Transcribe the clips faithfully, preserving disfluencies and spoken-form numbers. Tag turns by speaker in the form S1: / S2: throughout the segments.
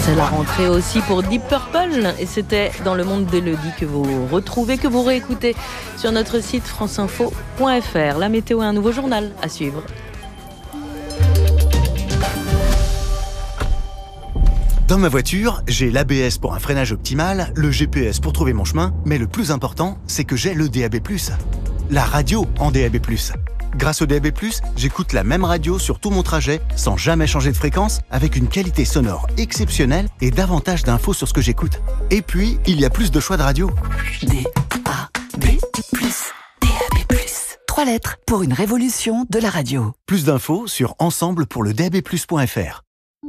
S1: C'est la rentrée aussi pour Deep Purple et c'était dans le monde d'Élodie que vous retrouvez, que vous réécoutez sur notre site france info point f r. La météo et un nouveau journal à suivre.
S2: Dans ma voiture, j'ai l'A B S pour un freinage optimal, le G P S pour trouver mon chemin, mais le plus important, c'est que j'ai le D A B plus. La radio en D A B plus. Grâce au D A B plus, j'écoute la même radio sur tout mon trajet, sans jamais changer de fréquence, avec une qualité sonore exceptionnelle et davantage d'infos sur ce que j'écoute. Et puis, il y a plus de choix de radio.
S3: D A B plus. D A B plus. Trois lettres pour une révolution de la radio.
S2: Plus d'infos sur ensemble pour le D A B plus point f r.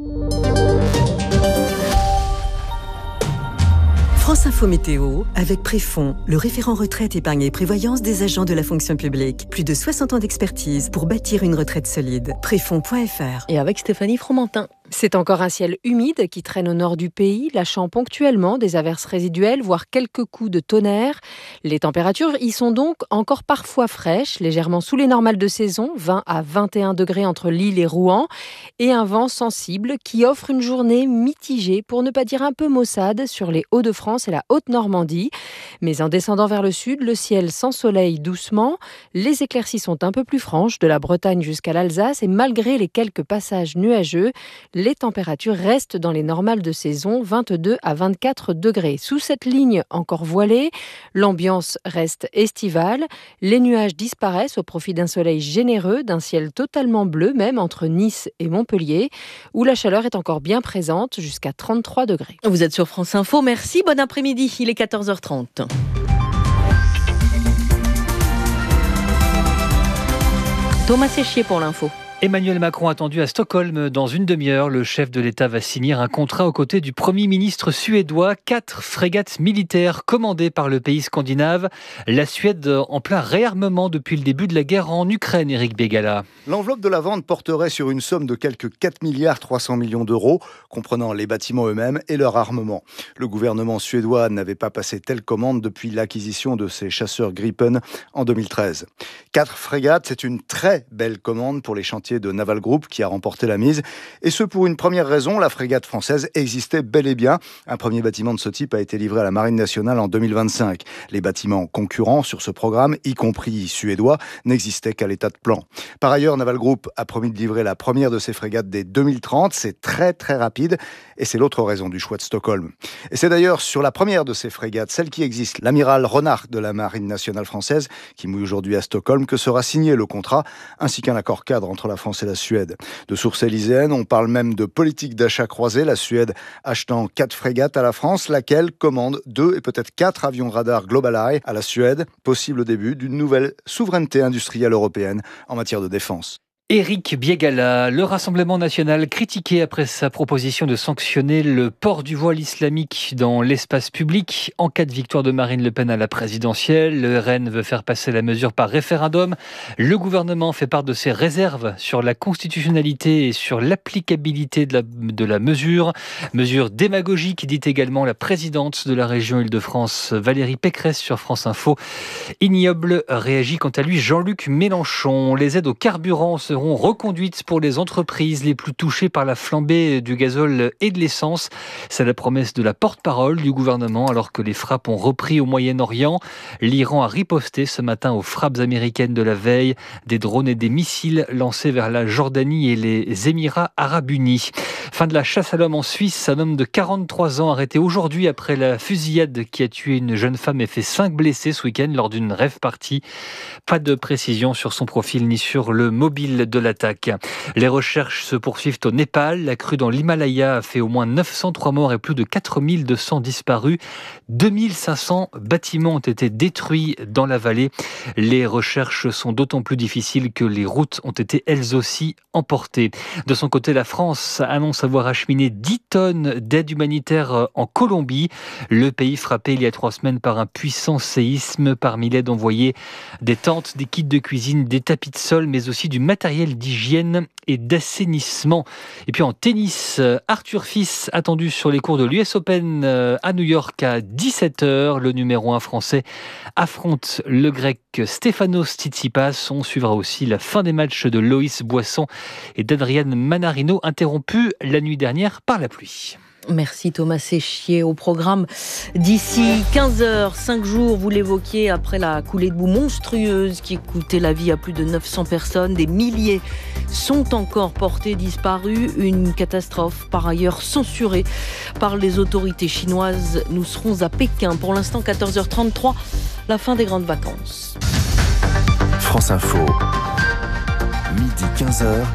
S4: France Info Météo, avec Préfond, le référent retraite, épargne et prévoyance des agents de la fonction publique. Plus de soixante ans d'expertise pour bâtir une retraite solide. Préfond point f r.
S1: Et avec Stéphanie Fromentin.
S5: C'est encore un ciel humide qui traîne au nord du pays, lâchant ponctuellement des averses résiduelles, voire quelques coups de tonnerre. Les températures y sont donc encore parfois fraîches, légèrement sous les normales de saison, vingt à vingt et un degrés entre Lille et Rouen, et un vent sensible qui offre une journée mitigée, pour ne pas dire un peu maussade, sur les Hauts-de-France et la Haute-Normandie. Mais en descendant vers le sud, le ciel s'ensoleille doucement, les éclaircies sont un peu plus franches, de la Bretagne jusqu'à l'Alsace, et malgré les quelques passages nuageux, les températures restent dans les normales de saison, vingt-deux à vingt-quatre degrés. Sous cette ligne encore voilée, l'ambiance reste estivale. Les nuages disparaissent au profit d'un soleil généreux, d'un ciel totalement bleu, même entre Nice et Montpellier, où la chaleur est encore bien présente, jusqu'à trente-trois degrés.
S1: Vous êtes sur France Info, merci, bon après-midi, il est quatorze heures trente. Thomas Séchier pour l'info.
S6: Emmanuel Macron attendu à Stockholm dans une demi-heure. Le chef de l'État va signer un contrat aux côtés du Premier ministre suédois. Quatre frégates militaires commandées par le pays scandinave. La Suède en plein réarmement depuis le début de la guerre en Ukraine, Éric Bégala.
S7: L'enveloppe de la vente porterait sur une somme de quelques quatre milliards trois cents millions d'euros, comprenant les bâtiments eux-mêmes et leur armement. Le gouvernement suédois n'avait pas passé telle commande depuis l'acquisition de ces chasseurs Gripen en deux mille treize. Quatre frégates, c'est une très belle commande pour les chantiers de Naval Group qui a remporté la mise. Et ce pour une première raison, la frégate française existait bel et bien. Un premier bâtiment de ce type a été livré à la Marine nationale en deux mille vingt-cinq. Les bâtiments concurrents sur ce programme, y compris suédois, n'existaient qu'à l'état de plan. Par ailleurs, Naval Group a promis de livrer la première de ces frégates dès deux mille trente. C'est très très rapide et c'est l'autre raison du choix de Stockholm. Et c'est d'ailleurs sur la première de ces frégates, celle qui existe, l'amiral Renard de la Marine nationale française, qui mouille aujourd'hui à Stockholm, que sera signé le contrat, ainsi qu'un accord cadre entre la France et la Suède. De sources élyséennes, on parle même de politique d'achat croisé, la Suède achetant quatre frégates à la France, laquelle commande deux et peut-être quatre avions radar GlobalEye à la Suède, possible début d'une nouvelle souveraineté industrielle européenne en matière de défense.
S6: Éric Bégala, le Rassemblement national critiqué après sa proposition de sanctionner le port du voile islamique dans l'espace public en cas de victoire de Marine Le Pen à la présidentielle. Le R N veut faire passer la mesure par référendum. Le gouvernement fait part de ses réserves sur la constitutionnalité et sur l'applicabilité de la, de la mesure. Mesure démagogique, dit également la présidente de la région Île-de-France, Valérie Pécresse, sur France Info. Ignoble, réagit quant à lui Jean-Luc Mélenchon. Les aides au carburant se seront reconduites pour les entreprises les plus touchées par la flambée du gazole et de l'essence. C'est la promesse de la porte-parole du gouvernement alors que les frappes ont repris au Moyen-Orient. L'Iran a riposté ce matin aux frappes américaines de la veille, des drones et des missiles lancés vers la Jordanie et les Émirats arabes unis. Fin de la chasse à l'homme en Suisse, un homme de quarante-trois ans arrêté aujourd'hui après la fusillade qui a tué une jeune femme et fait cinq blessés ce week-end lors d'une rave party. Pas de précision sur son profil ni sur le mobile de l'attaque. Les recherches se poursuivent au Népal. La crue dans l'Himalaya a fait au moins neuf cent trois morts et plus de quatre mille deux cents disparus. deux mille cinq cents bâtiments ont été détruits dans la vallée. Les recherches sont d'autant plus difficiles que les routes ont été elles aussi emportées. De son côté, la France annonce avoir acheminé dix tonnes d'aide humanitaire en Colombie. Le pays frappé il y a trois semaines par un puissant séisme. Parmi l'aide envoyée, des tentes, des kits de cuisine, des tapis de sol, mais aussi du matériel d'hygiène et d'assainissement. Et puis en tennis, Arthur Fils attendu sur les cours de l'U S Open à New York à dix-sept heures. Le numéro un français affronte le grec Stefanos Tsitsipas. On suivra aussi la fin des matchs de Loïs Boisson et d'Adrian Manarino, interrompus la nuit dernière par la pluie.
S1: Merci Thomas Séchier. Au programme d'ici quinze heures, cinq jours, vous l'évoquiez, après la coulée de boue monstrueuse qui coûtait la vie à plus de neuf cents personnes, des milliers sont encore portés disparus. Une catastrophe par ailleurs censurée par les autorités chinoises. Nous serons à Pékin. Pour l'instant, quatorze heures trente-trois, la fin des grandes vacances.
S8: France Info, midi quinze heures,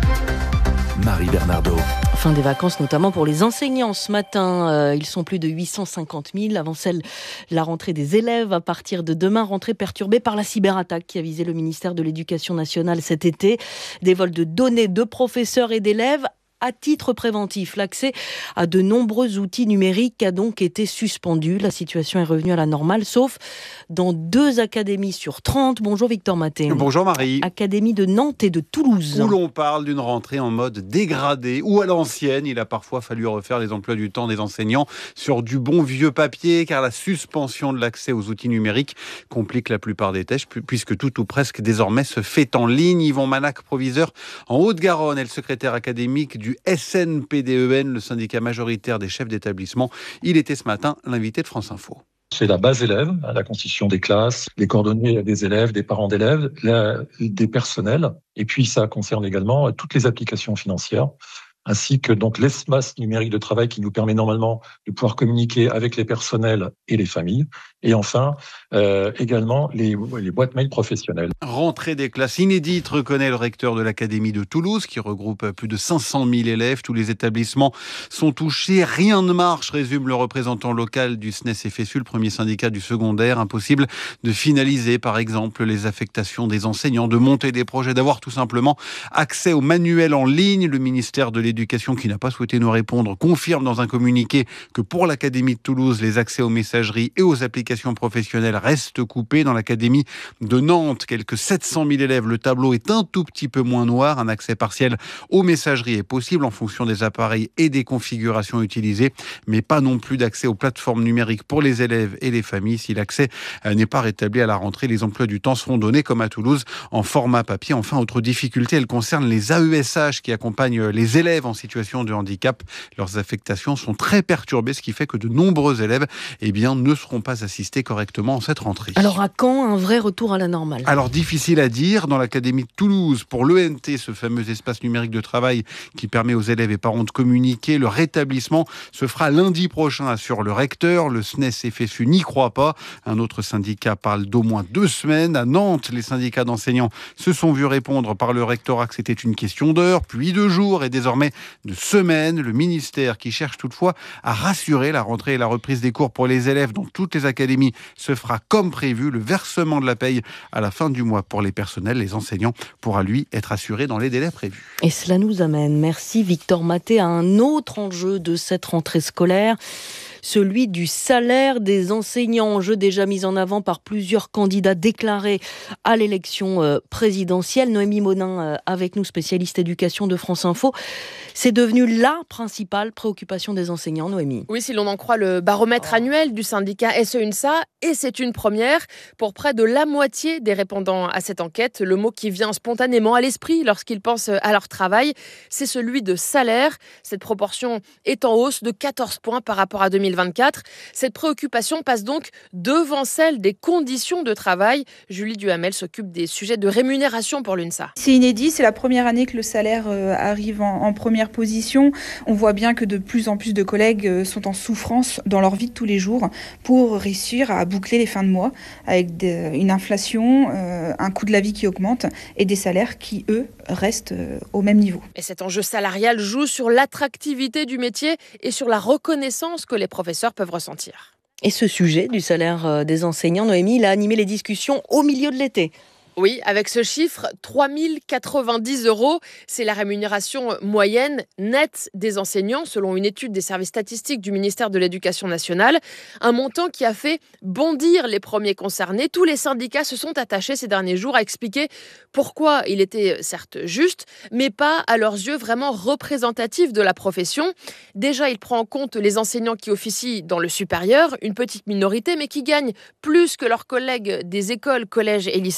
S8: Marie Bernardo.
S1: Fin des vacances, notamment pour les enseignants. Ce matin, euh, ils sont plus de huit cent cinquante mille. Avant celle, la rentrée des élèves à partir de demain, rentrée perturbée par la cyberattaque qui a visé le ministère de l'Éducation nationale cet été. Des vols de données de professeurs et d'élèves. À titre préventif, l'accès à de nombreux outils numériques a donc été suspendu. La situation est revenue à la normale, sauf dans deux académies sur trente. Bonjour Victor Maté.
S9: Bonjour Marie.
S1: Académie de Nantes et de Toulouse.
S9: Où l'on parle d'une rentrée en mode dégradé ou à l'ancienne. Il a parfois fallu refaire les emplois du temps des enseignants sur du bon vieux papier, car la suspension de l'accès aux outils numériques complique la plupart des tâches, puisque tout ou presque désormais se fait en ligne. Yvon Manac, proviseur en Haute-Garonne, et le secrétaire académique du Du S N P D E N, le syndicat majoritaire des chefs d'établissement. Il était ce matin l'invité de France Info.
S10: C'est la base élève, la constitution des classes, les coordonnées des élèves, des parents d'élèves, la, des personnels. Et puis ça concerne également toutes les applications financières, ainsi que donc l'espace numérique de travail qui nous permet normalement de pouvoir communiquer avec les personnels et les familles. Et enfin, euh, également les, les boîtes mail professionnelles.
S9: Rentrée des classes inédite, reconnaît le recteur de l'Académie de Toulouse, qui regroupe plus de cinq cent mille élèves. Tous les établissements sont touchés. Rien ne marche, résume le représentant local du S N E S F S U, le premier syndicat du secondaire. Impossible de finaliser, par exemple, les affectations des enseignants, de monter des projets, d'avoir tout simplement accès aux manuels en ligne. Le ministère de l'Éducation, qui n'a pas souhaité nous répondre, confirme dans un communiqué que pour l'Académie de Toulouse, les accès aux messageries et aux applications professionnelles restent coupés. Dans l'Académie de Nantes, quelques sept cent mille élèves, le tableau est un tout petit peu moins noir. Un accès partiel aux messageries est possible en fonction des appareils et des configurations utilisées, mais pas non plus d'accès aux plateformes numériques pour les élèves et les familles. Si l'accès n'est pas rétabli à la rentrée, les emplois du temps seront donnés, comme à Toulouse, en format papier. Enfin, autre difficulté, elle concerne les A E S H qui accompagnent les élèves en situation de handicap. Leurs affectations sont très perturbées, ce qui fait que de nombreux élèves eh bien, ne seront pas assistés correctement en cette rentrée.
S1: Alors à quand un vrai retour à la normale ?
S9: Alors difficile à dire. Dans l'Académie de Toulouse, pour l'E N T, ce fameux espace numérique de travail qui permet aux élèves et parents de communiquer, le rétablissement se fera lundi prochain, assure le recteur. Le S N E S F S U n'y croit pas. Un autre syndicat parle d'au moins deux semaines. À Nantes, les syndicats d'enseignants se sont vus répondre par le rectorat que c'était une question d'heures, puis de jours et désormais de semaines. Le ministère qui cherche toutefois à rassurer, la rentrée et la reprise des cours pour les élèves dans toutes les académies se fera comme prévu. Le versement de la paye à la fin du mois pour les personnels, les enseignants, pourra lui être assuré dans les délais prévus.
S1: Et cela nous amène, merci Victor Maté, à un autre enjeu de cette rentrée scolaire, celui du salaire des enseignants, enjeu déjà mis en avant par plusieurs candidats déclarés à l'élection présidentielle. Noémie Monin avec nous, spécialiste éducation de France Info. C'est devenu la principale préoccupation des enseignants, Noémie.
S11: Oui, si l'on en croit le baromètre annuel du syndicat S E U N S A, et c'est une première pour près de la moitié des répondants à cette enquête. Le mot qui vient spontanément à l'esprit lorsqu'ils pensent à leur travail, c'est celui de salaire. Cette proportion est en hausse de quatorze points par rapport à deux mille vingt-quatre. Cette préoccupation passe donc devant celle des conditions de travail. Julie Duhamel s'occupe des sujets de rémunération pour l'U N S A.
S12: C'est inédit, c'est la première année que le salaire arrive en, en première position. On voit bien que de plus en plus de collègues sont en souffrance dans leur vie de tous les jours pour réussir à boucler les fins de mois avec de, une inflation, euh, un coût de la vie qui augmente et des salaires qui, eux, restent euh, au même niveau.
S11: Et cet enjeu salarial joue sur l'attractivité du métier et sur la reconnaissance que les professeurs peuvent ressentir.
S1: Et ce sujet du salaire des enseignants, Noémie, il a animé les discussions au milieu de l'été.
S11: Oui, avec ce chiffre, trois mille quatre-vingt-dix euros, c'est la rémunération moyenne nette des enseignants, selon une étude des services statistiques du ministère de l'Éducation nationale. Un montant qui a fait bondir les premiers concernés. Tous les syndicats se sont attachés ces derniers jours à expliquer pourquoi il était certes juste, mais pas à leurs yeux vraiment représentatif de la profession. Déjà, il prend en compte les enseignants qui officient dans le supérieur, une petite minorité, mais qui gagnent plus que leurs collègues des écoles, collèges et lycées.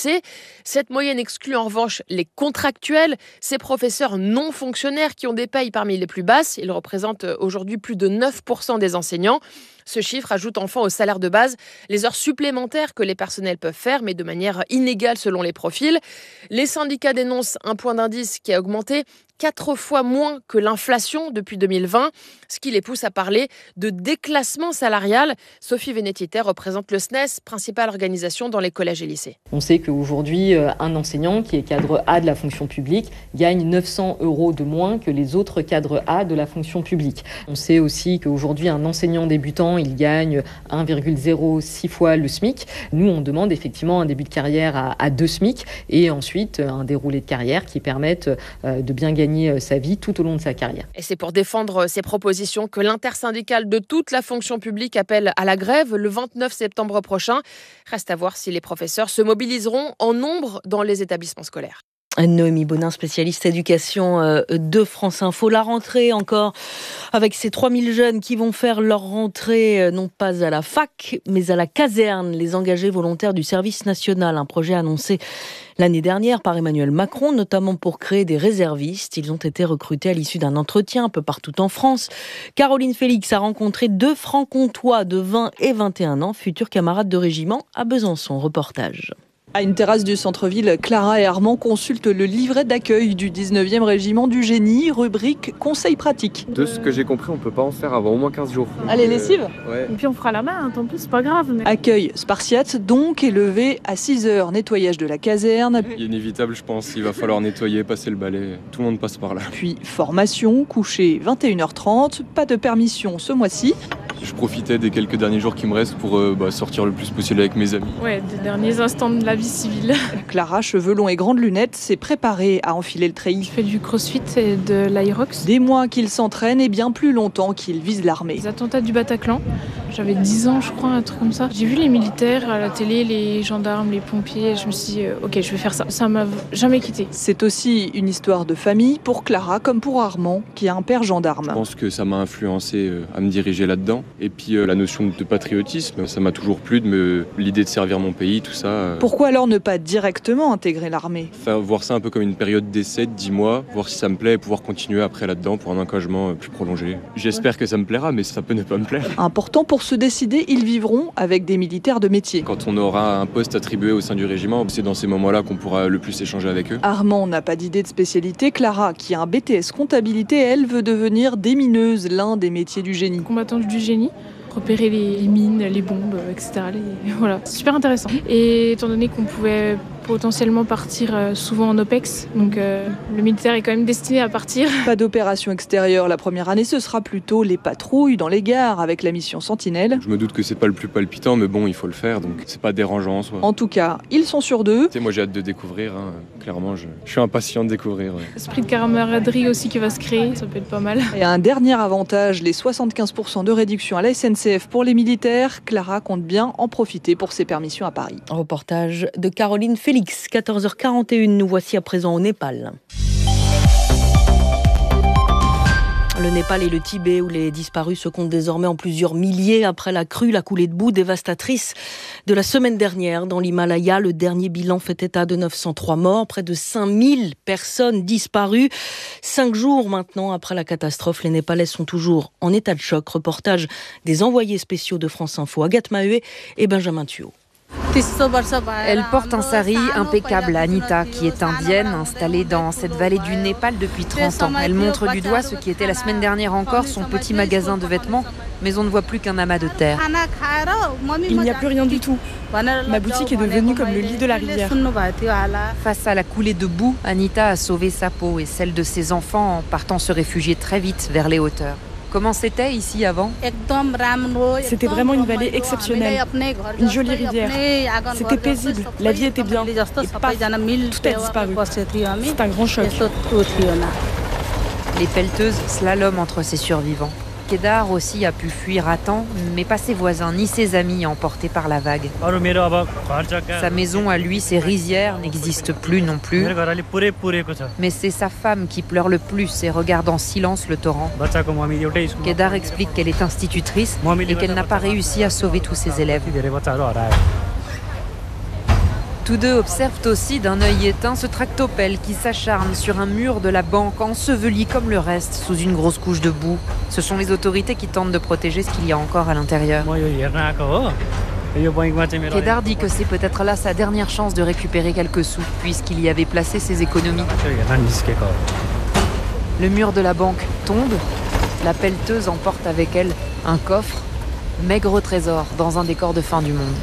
S11: Cette moyenne exclut en revanche les contractuels, ces professeurs non fonctionnaires qui ont des payes parmi les plus basses. Ils représentent aujourd'hui plus de neuf pour cent des enseignants. Ce chiffre ajoute enfin au salaire de base les heures supplémentaires que les personnels peuvent faire, mais de manière inégale selon les profils. Les syndicats dénoncent un point d'indice qui a augmenté quatre fois moins que l'inflation depuis deux mille vingt, ce qui les pousse à parler de déclassement salarial. Sophie Vénétiter représente le S N E S, principale organisation dans les collèges et lycées.
S13: On sait qu'aujourd'hui, un enseignant qui est cadre A de la fonction publique gagne neuf cents euros de moins que les autres cadres A de la fonction publique. On sait aussi qu'aujourd'hui, un enseignant débutant, il gagne un virgule zéro six fois le SMIC. Nous, on demande effectivement un début de carrière à, à deux SMIC et ensuite un déroulé de carrière qui permette de bien gagner sa vie tout au long de sa carrière.
S11: Et c'est pour défendre ces propositions que l'intersyndicale de toute la fonction publique appelle à la grève le vingt-neuf septembre prochain. Reste à voir si les professeurs se mobiliseront en nombre dans les établissements scolaires.
S1: Noémie Bonin, spécialiste éducation de France Info. La rentrée encore avec ces trois mille jeunes qui vont faire leur rentrée non pas à la fac, mais à la caserne. Les engagés volontaires du service national, un projet annoncé l'année dernière par Emmanuel Macron, notamment pour créer des réservistes. Ils ont été recrutés à l'issue d'un entretien un peu partout en France. Caroline Félix a rencontré deux francs-comtois de vingt et vingt et un ans, futurs camarades de régiment à Besançon. Reportage.
S14: À une terrasse du centre-ville, Clara et Armand consultent le livret d'accueil du dix-neuvième régiment du génie, rubrique conseils pratiques.
S15: De ce que j'ai compris, on peut pas en faire avant au moins quinze jours.
S14: Allez, lessive
S15: euh, ouais.
S16: Et puis on fera la main, hein, tant pis, c'est pas grave. Mais...
S14: Accueil spartiate, donc, est levé à six heures. Nettoyage de la caserne.
S15: Inévitable, je pense. Il va falloir nettoyer, passer le balai. Tout le monde passe par là.
S14: Puis formation, coucher vingt et une heures trente. Pas de permission ce mois-ci.
S15: Je profitais des quelques derniers jours qui me restent pour euh, bah, sortir le plus possible avec mes amis.
S16: Ouais, des derniers instants de la vie civile.
S14: Clara, cheveux longs et grandes lunettes, s'est préparée à enfiler le treillis.
S16: Je fais du crossfit et de l'aérox.
S14: Des mois qu'il s'entraîne et bien plus longtemps qu'il vise l'armée.
S16: Les attentats du Bataclan, j'avais dix ans je crois, un truc comme ça. J'ai vu les militaires à la télé, les gendarmes, les pompiers, je me suis dit, euh, ok, je vais faire ça. Ça m'a jamais quitté.
S14: C'est aussi une histoire de famille pour Clara comme pour Armand, qui a un père gendarme.
S15: Je pense que ça m'a influencé euh, à me diriger là-dedans. Et puis euh, la notion de patriotisme, ça m'a toujours plu, de me... l'idée de servir mon pays, tout ça. Euh...
S14: Pourquoi alors ne pas directement intégrer l'armée ?
S15: Faire, voir ça un peu comme une période d'essai de dix mois, voir si ça me plaît et pouvoir continuer après là-dedans pour un engagement plus prolongé. J'espère que ça me plaira, mais ça peut ne pas me plaire.
S14: Important pour se décider, ils vivront avec des militaires de métier.
S15: Quand on aura un poste attribué au sein du régiment, c'est dans ces moments-là qu'on pourra le plus échanger avec eux.
S14: Armand n'a pas d'idée de spécialité. Clara, qui a un B T S comptabilité, elle veut devenir démineuse, l'un des métiers du génie.
S16: Combattante du génie. Repérer les, les mines, les bombes, et cetera. Les, voilà, c'est super intéressant. Et étant donné qu'on pouvait potentiellement partir souvent en OPEX, donc euh, le militaire est quand même destiné à partir.
S14: Pas d'opération extérieure la première année, ce sera plutôt les patrouilles dans les gares avec la mission Sentinelle.
S15: Je me doute que c'est pas le plus palpitant, mais bon, il faut le faire, donc c'est pas dérangeant en soi.
S14: En tout cas, ils sont sûrs d'eux.
S15: Tu sais, moi j'ai hâte de découvrir, hein. Clairement, je, je suis impatient de découvrir. Ouais.
S16: Esprit de camaraderie aussi qui va se créer, ça peut être pas mal.
S14: Et un dernier avantage, les soixante-quinze pour cent de réduction à la S N C F pour les militaires. Clara compte bien en profiter pour ses permissions à Paris.
S1: Reportage de Caroline Félix, quatorze heures quarante et une, nous voici à présent au Népal. Le Népal et le Tibet, où les disparus se comptent désormais en plusieurs milliers après la crue, la coulée de boue dévastatrice de la semaine dernière. Dans l'Himalaya, le dernier bilan fait état de neuf cent trois morts, près de cinq mille personnes disparues. Cinq jours maintenant après la catastrophe, les Népalais sont toujours en état de choc. Reportage des envoyés spéciaux de France Info, Agathe Maheué et Benjamin Thuot.
S17: Elle porte un sari impeccable à Anita, qui est indienne, installée dans cette vallée du Népal depuis trente ans. Elle montre du doigt ce qui était la semaine dernière encore son petit magasin de vêtements, mais on ne voit plus qu'un amas de terre.
S18: Il n'y a plus rien du tout. Ma boutique est devenue comme le lit de la rivière.
S17: Face à la coulée de boue, Anita a sauvé sa peau et celle de ses enfants en partant se réfugier très vite vers les hauteurs. Comment c'était ici avant ?
S18: C'était vraiment une vallée exceptionnelle, une jolie rivière. C'était paisible, la vie était bien. Et paf, tout a disparu. C'est un grand choc.
S17: Les pelleteuses slaloment entre ces survivants. Kedar aussi a pu fuir à temps, mais pas ses voisins ni ses amis emportés par la vague. Sa maison à lui, ses rizières, n'existent plus non plus. Mais c'est sa femme qui pleure le plus et regarde en silence le torrent. Kedar explique qu'elle est institutrice et qu'elle n'a pas réussi à sauver tous ses élèves. Tous deux observent aussi d'un œil éteint ce tractopelle qui s'acharne sur un mur de la banque, enseveli comme le reste sous une grosse couche de boue. Ce sont les autorités qui tentent de protéger ce qu'il y a encore à l'intérieur. Kedar dit que c'est peut-être là sa dernière chance de récupérer quelques sous, puisqu'il y avait placé ses économies. Le mur de la banque tombe, la pelleteuse emporte avec elle un coffre, maigre trésor dans un décor de fin du monde.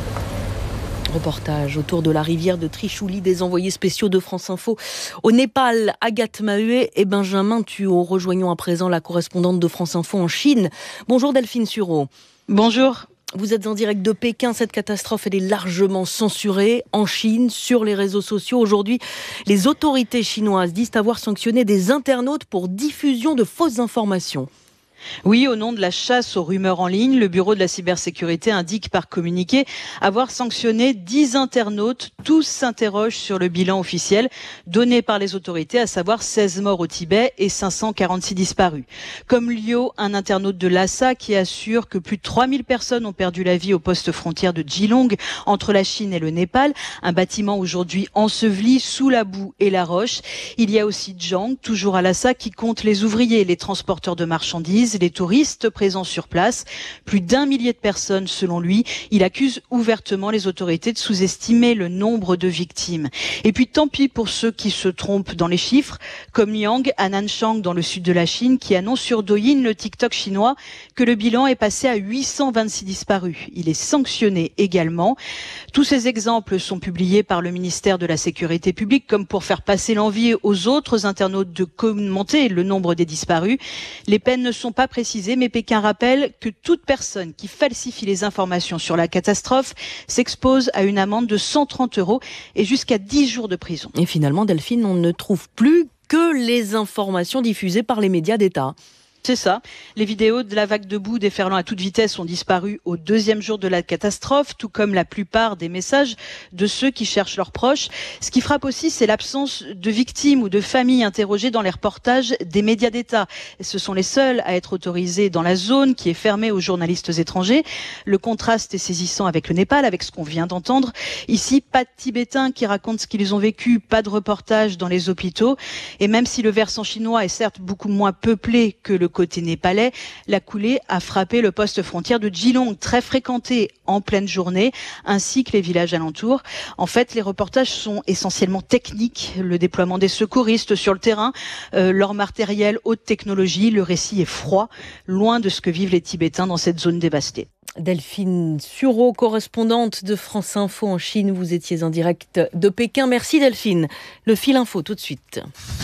S1: Reportage autour de la rivière de Trichouli des envoyés spéciaux de France Info au Népal, Agathe Maheuet et Benjamin Thuot. Rejoignons à présent la correspondante de France Info en Chine. Bonjour Delphine Sureau.
S19: Bonjour.
S1: Vous êtes en direct de Pékin. Cette catastrophe, elle est largement censurée en Chine, sur les réseaux sociaux. Aujourd'hui, les autorités chinoises disent avoir sanctionné des internautes pour diffusion de fausses informations.
S19: Oui, au nom de la chasse aux rumeurs en ligne, le Bureau de la cybersécurité indique par communiqué avoir sanctionné dix internautes. Tous s'interrogent sur le bilan officiel donné par les autorités, à savoir seize morts au Tibet et cinq cent quarante-six disparus. Comme Liu, un internaute de Lhasa qui assure que plus de trois mille personnes ont perdu la vie au poste frontière de Jilong, entre la Chine et le Népal, un bâtiment aujourd'hui enseveli sous la boue et la roche. Il y a aussi Zhang, toujours à Lhasa, qui compte les ouvriers, les transporteurs de marchandises, les touristes présents sur place. Plus d'un millier de personnes selon lui. Il accuse ouvertement les autorités de sous-estimer le nombre de victimes. Et puis tant pis pour ceux qui se trompent dans les chiffres, comme Yang à Nanchang dans le sud de la Chine, qui annonce sur Douyin, le TikTok chinois, que le bilan est passé à huit cent vingt-six disparus. Il est sanctionné également. Tous ces exemples sont publiés par le ministère de la Sécurité publique, comme pour faire passer l'envie aux autres internautes de commenter le nombre des disparus. Les peines ne sont pas précisées, mais Pékin rappelle que toute personne qui falsifie les informations sur la catastrophe s'expose à une amende de cent trente euros et jusqu'à dix jours de prison.
S1: Et finalement, Delphine, on ne trouve plus que les informations diffusées par les médias d'État.
S19: C'est ça. Les vidéos de la vague de boue déferlant à toute vitesse ont disparu au deuxième jour de la catastrophe, tout comme la plupart des messages de ceux qui cherchent leurs proches. Ce qui frappe aussi, c'est l'absence de victimes ou de familles interrogées dans les reportages des médias d'État. Ce sont les seuls à être autorisés dans la zone qui est fermée aux journalistes étrangers. Le contraste est saisissant avec le Népal, avec ce qu'on vient d'entendre. Ici, pas de Tibétains qui racontent ce qu'ils ont vécu, pas de reportages dans les hôpitaux. Et même si le versant chinois est certes beaucoup moins peuplé que le côté népalais, la coulée a frappé le poste frontière de Jilong, très fréquenté en pleine journée, ainsi que les villages alentours. En fait, les reportages sont essentiellement techniques. Le déploiement des secouristes sur le terrain, euh, leur matériel haute technologie, le récit est froid, loin de ce que vivent les Tibétains dans cette zone dévastée.
S1: Delphine Sureau, correspondante de France Info en Chine. Vous étiez en direct de Pékin. Merci Delphine. Le fil info tout de suite.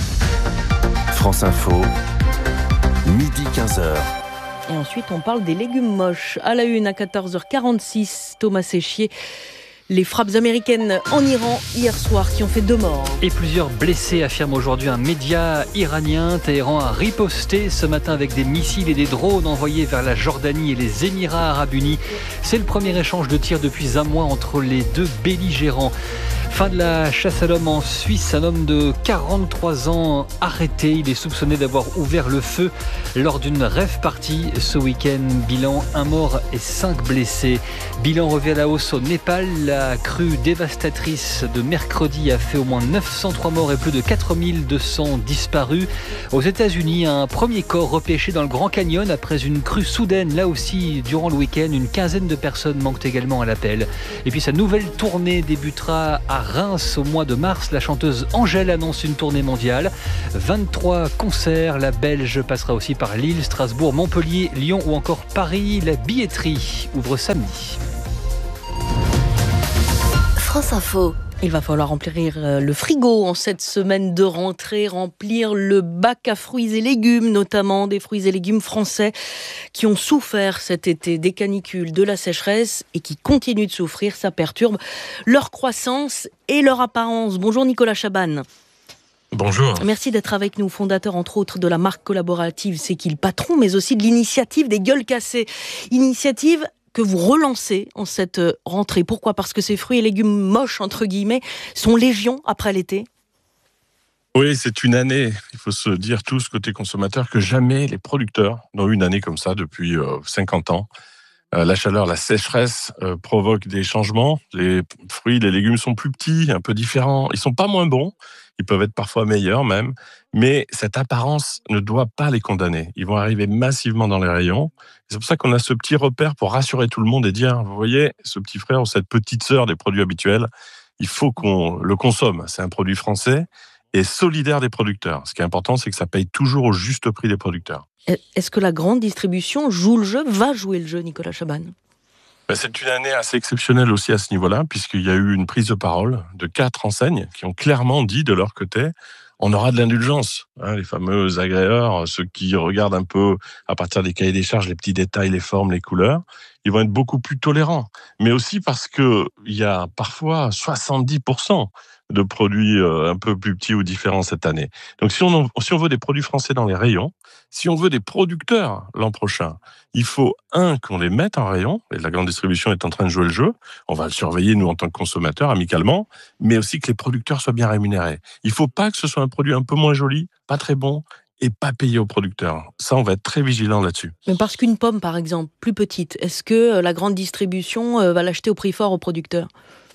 S8: France Info. Midi quinze heures.
S1: Et ensuite, on parle des légumes moches. À la une, à quatorze heures quarante-six, Thomas Séchier. Les frappes américaines en Iran hier soir qui ont fait deux morts.
S6: Et plusieurs blessés, affirme aujourd'hui un média iranien. Téhéran a riposté ce matin avec des missiles et des drones envoyés vers la Jordanie et les Émirats arabes unis. C'est le premier échange de tirs depuis un mois entre les deux belligérants. Fin de la chasse à l'homme en Suisse. Un homme de quarante-trois ans arrêté. Il est soupçonné d'avoir ouvert le feu lors d'une rave party ce week-end. Bilan, un mort et cinq blessés. Bilan revu à la hausse au Népal. La crue dévastatrice de mercredi a fait au moins neuf cent trois morts et plus de quatre mille deux cents disparus. Aux États-Unis, un premier corps repêché dans le Grand Canyon après une crue soudaine. Là aussi, durant le week-end, une quinzaine de personnes manquent également à l'appel. Et puis sa nouvelle tournée débutera à Reims au mois de mars. La chanteuse Angèle annonce une tournée mondiale. vingt-trois concerts. La Belge passera aussi par Lille, Strasbourg, Montpellier, Lyon ou encore Paris. La billetterie ouvre samedi.
S1: France Info. Il va falloir remplir le frigo en cette semaine de rentrée, remplir le bac à fruits et légumes, notamment des fruits et légumes français qui ont souffert cet été des canicules, de la sécheresse et qui continuent de souffrir. Ça perturbe leur croissance et leur apparence. Bonjour Nicolas Chaban.
S20: Bonjour.
S1: Merci d'être avec nous, fondateur entre autres de la marque collaborative C'est qui le patron, mais aussi de l'initiative des gueules cassées. Initiative que vous relancez en cette rentrée. Pourquoi ? Parce que ces fruits et légumes moches, entre guillemets, sont légion après l'été ?
S20: Oui, c'est une année, il faut se dire tous, côté consommateur, que jamais les producteurs n'ont eu une année comme ça depuis euh, cinquante ans. Euh, la chaleur, la sécheresse euh, provoquent des changements. Les fruits, les légumes sont plus petits, un peu différents. Ils sont pas moins bons. Ils peuvent être parfois meilleurs même. Mais cette apparence ne doit pas les condamner. Ils vont arriver massivement dans les rayons. C'est pour ça qu'on a ce petit repère pour rassurer tout le monde et dire, vous voyez, ce petit frère ou cette petite sœur des produits habituels, il faut qu'on le consomme. C'est un produit français et solidaire des producteurs. Ce qui est important, c'est que ça paye toujours au juste prix des producteurs.
S1: Est-ce que la grande distribution joue le jeu, va jouer le jeu, Nicolas Chaban ?
S20: Ben, c'est une année assez exceptionnelle aussi à ce niveau-là, puisqu'il y a eu une prise de parole de quatre enseignes qui ont clairement dit de leur côté, on aura de l'indulgence. Hein, les fameux agréeurs, ceux qui regardent un peu à partir des cahiers des charges, les petits détails, les formes, les couleurs, ils vont être beaucoup plus tolérants. Mais aussi parce qu'il y a parfois soixante-dix pour cent de produits un peu plus petits ou différents cette année. Donc si on, si on veut des produits français dans les rayons, si on veut des producteurs l'an prochain, il faut, un, qu'on les mette en rayon, et la grande distribution est en train de jouer le jeu, on va le surveiller, nous, en tant que consommateurs, amicalement, mais aussi que les producteurs soient bien rémunérés. Il ne faut pas que ce soit un produit un peu moins joli, pas très bon, et pas payé aux producteurs. Ça, on va être très vigilant là-dessus.
S1: Mais parce qu'une pomme, par exemple, plus petite, est-ce que la grande distribution va l'acheter au prix fort aux producteurs ?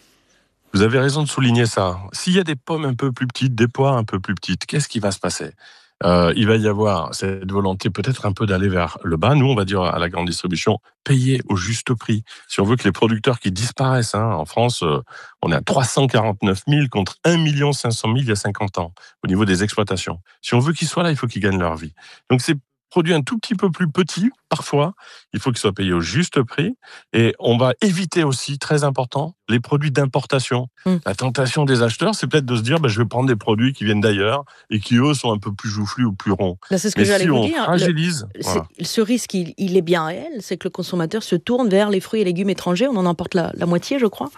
S20: Vous avez raison de souligner ça. S'il y a des pommes un peu plus petites, des poires un peu plus petites, qu'est-ce qui va se passer ? euh, Il va y avoir cette volonté peut-être un peu d'aller vers le bas. Nous, on va dire à la grande distribution, payer au juste prix. Si on veut que les producteurs qui disparaissent, hein, en France, euh, on est à trois cent quarante-neuf mille contre un million cinq cent mille il y a cinquante ans, au niveau des exploitations. Si on veut qu'ils soient là, il faut qu'ils gagnent leur vie. Donc c'est produit un tout petit peu plus petit, parfois, il faut qu'ils soient payés au juste prix. Et on va éviter aussi, très important, les produits d'importation. Mmh. La tentation des acheteurs, c'est peut-être de se dire, bah, je vais prendre des produits qui viennent d'ailleurs et qui, eux, sont un peu plus joufflus ou plus ronds.
S1: Là, c'est ce que
S20: Mais
S1: j'allais
S20: si
S1: vous
S20: on
S1: dire.
S20: fragilise,
S1: le,
S20: voilà.
S1: Ce risque, il, il est bien réel, c'est que le consommateur se tourne vers les fruits et légumes étrangers. On en importe la, la moitié, je crois.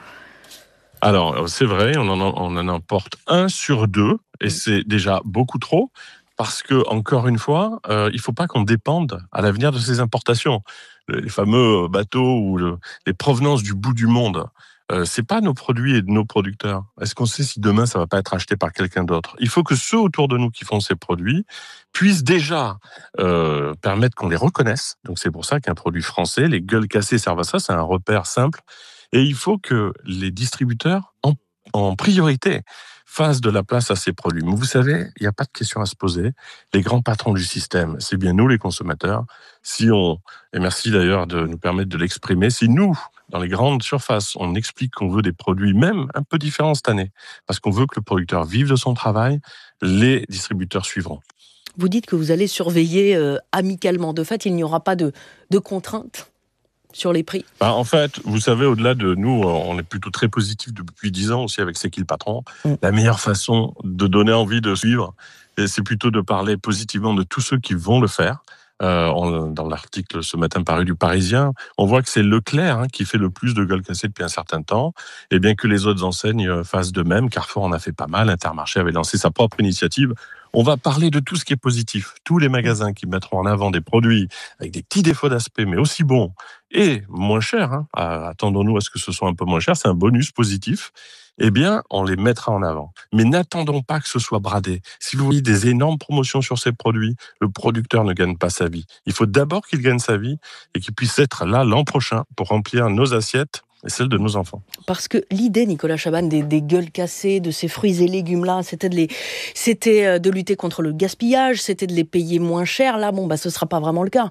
S20: Alors, c'est vrai, on en, on en importe un sur deux, et mmh. c'est déjà beaucoup trop. Parce que, encore une fois, euh, il ne faut pas qu'on dépende à l'avenir de ces importations. Les fameux bateaux ou le, les provenances du bout du monde, euh, ce n'est pas nos produits et nos producteurs. Est-ce qu'on sait si demain, ça ne va pas être acheté par quelqu'un d'autre ? Il faut que ceux autour de nous qui font ces produits puissent déjà euh, permettre qu'on les reconnaisse. Donc c'est pour ça qu'un produit français, les gueules cassées servent à ça, c'est un repère simple. Et il faut que les distributeurs, en, en priorité, fasse de la place à ces produits. Mais vous savez, il n'y a pas de question à se poser. Les grands patrons du système, c'est bien nous les consommateurs. Si on, et merci d'ailleurs de nous permettre de l'exprimer, si nous, dans les grandes surfaces, on explique qu'on veut des produits même un peu différents cette année, parce qu'on veut que le producteur vive de son travail, les distributeurs suivront.
S1: Vous dites que vous allez surveiller euh, amicalement. De fait, il n'y aura pas de, de contraintes sur les prix.
S20: Bah, en fait, vous savez, au-delà de nous, on est plutôt très positif depuis dix ans aussi avec C'est qui le patron. Mm. La meilleure façon de donner envie de suivre, c'est plutôt de parler positivement de tous ceux qui vont le faire. Euh, on, dans l'article ce matin paru du Parisien, on voit que c'est Leclerc hein, qui fait le plus de gueules cassées depuis un certain temps, et bien que les autres enseignes fassent de même. Carrefour en a fait pas mal, Intermarché avait lancé sa propre initiative. On va parler de tout ce qui est positif. Tous les magasins qui mettront en avant des produits avec des petits défauts d'aspect, mais aussi bons et moins chers, hein. Attendons-nous à ce que ce soit un peu moins cher, c'est un bonus positif, eh bien, on les mettra en avant. Mais n'attendons pas que ce soit bradé. Si vous voyez des énormes promotions sur ces produits, le producteur ne gagne pas sa vie. Il faut d'abord qu'il gagne sa vie et qu'il puisse être là l'an prochain pour remplir nos assiettes et celle de nos enfants.
S1: Parce que l'idée, Nicolas Chaban, des, des gueules cassées, de ces fruits et légumes-là, c'était de, les, c'était de lutter contre le gaspillage, c'était de les payer moins cher. Là, bon, bah, ce ne sera pas vraiment le cas.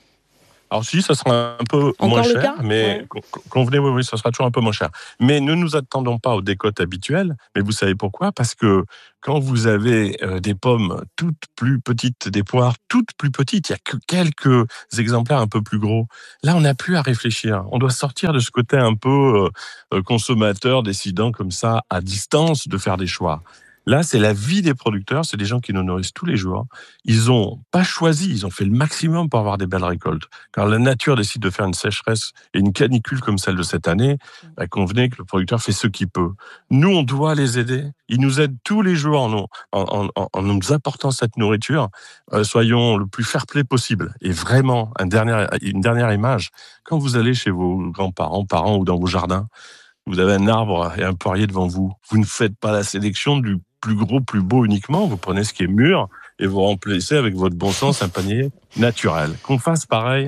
S20: Alors si, ça sera un peu
S1: Encore
S20: moins
S1: le
S20: cher,
S1: cas
S20: mais ouais. convenez, oui, oui, ça sera toujours un peu moins cher. Mais ne nous attendons pas aux décotes habituelles, mais vous savez pourquoi ? Parce que quand vous avez euh, des pommes toutes plus petites, des poires toutes plus petites, il n'y a que quelques exemplaires un peu plus gros. Là, on n'a plus à réfléchir. On doit sortir de ce côté un peu euh, consommateur, décidant comme ça, à distance, de faire des choix. Là, c'est la vie des producteurs, c'est des gens qui nous nourrissent tous les jours. Ils n'ont pas choisi, ils ont fait le maximum pour avoir des belles récoltes. Quand la nature décide de faire une sécheresse et une canicule comme celle de cette année, bah, convenez que le producteur fait ce qu'il peut. Nous, on doit les aider. Ils nous aident tous les jours en nous, en, en, en nous apportant cette nourriture. Euh, soyons le plus fair-play possible. Et vraiment, un dernier, une dernière image, quand vous allez chez vos grands-parents, parents ou dans vos jardins, vous avez un arbre et un poirier devant vous. Vous ne faites pas la sélection du plus gros, plus beau uniquement. Vous prenez ce qui est mûr et vous remplissez avec votre bon sens un panier naturel. Qu'on fasse pareil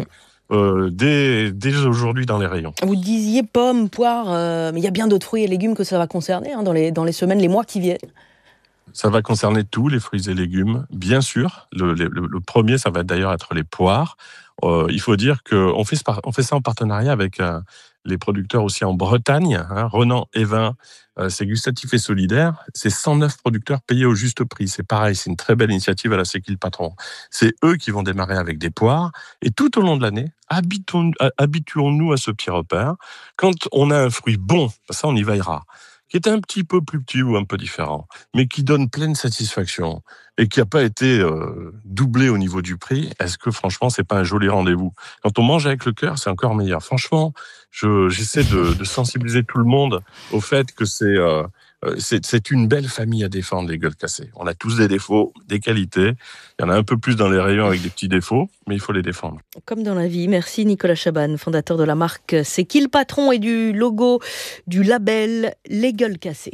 S20: euh, dès, dès aujourd'hui dans les rayons.
S1: Vous disiez pommes, poires, euh, mais il y a bien d'autres fruits et légumes que ça va concerner hein, dans, les, dans les semaines, les mois qui viennent.
S20: Ça va concerner tous les fruits et légumes, bien sûr. Le, le, le premier, ça va d'ailleurs être les poires. Euh, il faut dire qu'on fait, on fait ça en partenariat avec euh, les producteurs aussi en Bretagne. Hein, Renan Evin, euh, c'est gustatif et solidaire. C'est cent neuf producteurs payés au juste prix. C'est pareil, c'est une très belle initiative à la C'est qui le patron. C'est eux qui vont démarrer avec des poires. Et tout au long de l'année, habituons, habituons-nous à ce petit repère. Quand on a un fruit bon, ça on y veillera, qui est un petit peu plus petit ou un peu différent, mais qui donne pleine satisfaction et qui n'a pas été euh, doublé au niveau du prix, est-ce que franchement, c'est pas un joli rendez-vous ? Quand on mange avec le cœur, c'est encore meilleur. Franchement, je, j'essaie de, de sensibiliser tout le monde au fait que c'est, euh, c'est, c'est une belle famille à défendre, les gueules cassées. On a tous des défauts, des qualités. Il y en a un peu plus dans les rayons avec des petits défauts, mais il faut les défendre.
S1: Comme dans la vie. Merci Nicolas Chaban, fondateur de la marque C'est qui le patron et du logo du label Les Gueules Cassées.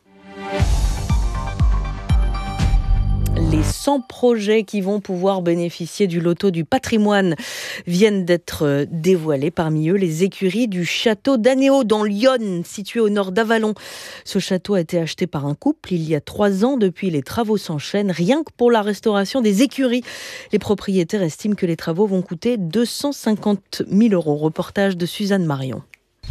S1: Les cent projets qui vont pouvoir bénéficier du loto du patrimoine viennent d'être dévoilés. Parmi eux, les écuries du château d'Anéo dans l'Yonne, situé au nord d'Avallon. Ce château a été acheté par un couple il y a trois ans. Depuis, les travaux s'enchaînent. Rien que pour la restauration des écuries, les propriétaires estiment que les travaux vont coûter deux cent cinquante mille euros. Reportage de Suzanne Marion.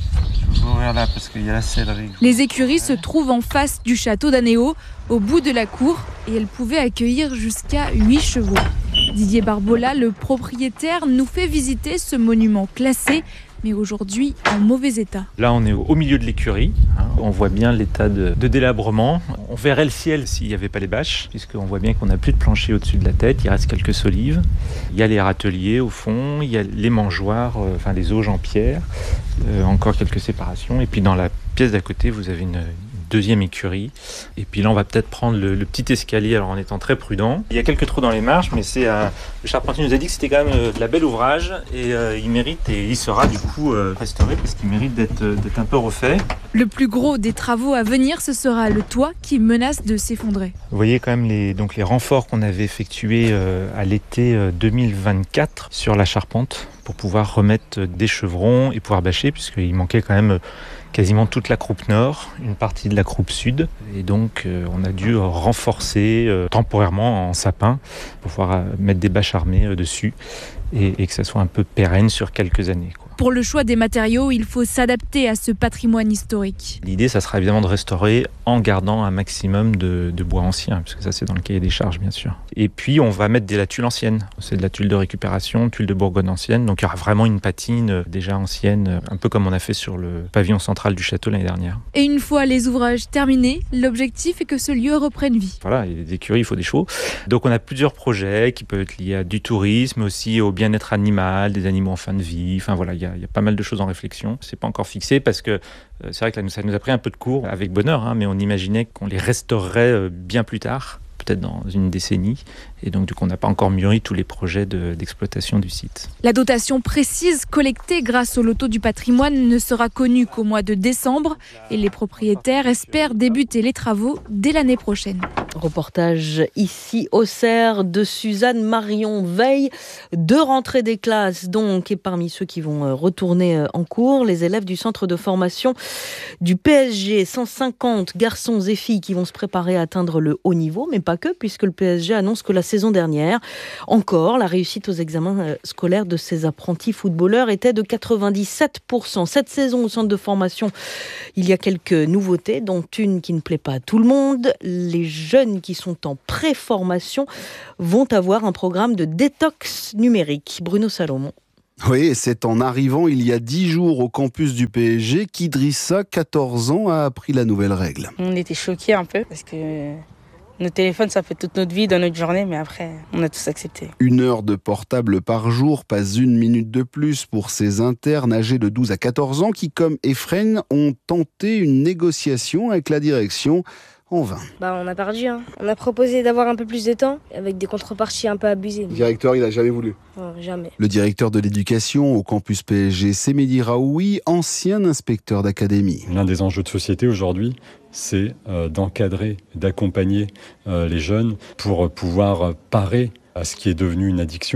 S21: Là parce qu'il y a la sellerie. Les écuries se trouvent en face du château d'Anéo, au bout de la cour, et elles pouvaient accueillir jusqu'à huit chevaux. Didier Barbola, le propriétaire, nous fait visiter ce monument classé, mais aujourd'hui en mauvais état.
S22: Là, on est au milieu de l'écurie. Hein, on voit bien l'état de, de délabrement. On verrait le ciel s'il n'y avait pas les bâches, puisqu'on voit bien qu'on n'a plus de plancher au-dessus de la tête. Il reste quelques solives. Il y a les râteliers au fond. Il y a les mangeoires, euh, enfin les auges en pierre. Euh, encore quelques séparations. Et puis dans la pièce d'à côté, vous avez une deuxième écurie. Et puis là, on va peut-être prendre le, le petit escalier, alors en étant très prudent. Il y a quelques trous dans les marches, mais c'est euh, le charpentier nous a dit que c'était quand même euh, de la belle ouvrage et euh, il mérite et il sera du coup euh, restauré parce qu'il mérite d'être, euh, d'être un peu refait.
S21: Le plus gros des travaux à venir, ce sera le toit qui menace de s'effondrer.
S22: Vous voyez quand même les, donc les renforts qu'on avait effectués euh, à l'été euh, deux mille vingt-quatre sur la charpente pour pouvoir remettre des chevrons et pouvoir bâcher, puisqu'il manquait quand même quasiment toute la croupe nord, une partie de la croupe sud. Et donc, euh, on a dû renforcer euh, temporairement en sapin pour pouvoir euh, mettre des bâches armées euh, dessus et, et que ça soit un peu pérenne sur quelques années, quoi.
S21: Pour le choix des matériaux, il faut s'adapter à ce patrimoine historique.
S22: L'idée, ça sera évidemment de restaurer en gardant un maximum de, de bois ancien, puisque ça, c'est dans le cahier des charges, bien sûr. Et puis, on va mettre de la tuile ancienne. C'est de la tuile de récupération, tuile de Bourgogne ancienne. Donc, il y aura vraiment une patine déjà ancienne, un peu comme on a fait sur le pavillon central du château l'année dernière.
S21: Et une fois les ouvrages terminés, l'objectif est que ce lieu reprenne vie.
S22: Voilà, il y a des écuries, il faut des chevaux. Donc, on a plusieurs projets qui peuvent être liés à du tourisme, aussi au bien-être animal, des animaux en fin de vie. Enfin, voilà, il y a Il y a pas mal de choses en réflexion. C'est pas encore fixé parce que euh, c'est vrai que là, ça nous a pris un peu de cours avec bonheur, hein, mais on imaginait qu'on les restaurerait euh, bien plus tard, peut-être dans une décennie. Et donc, du coup, on n'a pas encore mûri tous les projets de, d'exploitation du site.
S21: La dotation précise collectée grâce au loto du patrimoine ne sera connue qu'au mois de décembre et les propriétaires espèrent débuter les travaux dès l'année prochaine.
S1: Reportage ici au Cerf de Suzanne Marion. Veille de rentrée des classes donc, et parmi ceux qui vont retourner en cours, les élèves du centre de formation du P S G, cent cinquante garçons et filles qui vont se préparer à atteindre le haut niveau, mais pas que, puisque le P S G annonce que la saison dernière, encore, la réussite aux examens scolaires de ces apprentis footballeurs était de quatre-vingt-dix-sept pour cent. Cette saison au centre de formation, il y a quelques nouveautés, dont une qui ne plaît pas à tout le monde. Les jeunes qui sont en pré-formation vont avoir un programme de détox numérique. Bruno Salomon.
S23: Oui, c'est en arrivant il y a dix jours au campus du P S G qu'Idrissa, quatorze ans, a appris la nouvelle règle.
S24: On était choqués un peu parce que nos téléphones, ça fait toute notre vie dans notre journée, mais après, on a tous accepté.
S23: Une heure de portable par jour, pas une minute de plus pour ces internes âgés de douze à quatorze ans qui, comme Efren, ont tenté une négociation avec la direction. En vain.
S25: Bah, on a perdu. Hein. On a proposé d'avoir un peu plus de temps avec des contreparties un peu abusées.
S23: Le directeur, il n'a jamais voulu.
S25: Non, jamais.
S23: Le directeur de l'éducation au campus P S G, c'est Mehdi Raoui, ancien inspecteur d'académie.
S26: L'un des enjeux de société aujourd'hui, c'est euh, d'encadrer, d'accompagner euh, les jeunes pour pouvoir parer à ce qui est devenu une addiction,